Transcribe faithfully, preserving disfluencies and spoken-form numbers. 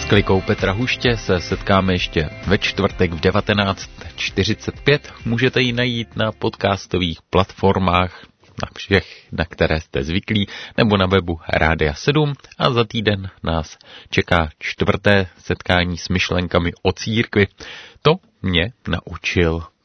Klikou Petra Huště se setkáme ještě ve čtvrtek v devatenáct čtyřicet pět. Můžete ji najít na podcastových platformách, na všech, na které jste zvyklí, nebo na webu Rádia sedm. A za týden nás čeká čtvrté setkání s myšlenkami o církvi. To mě naučil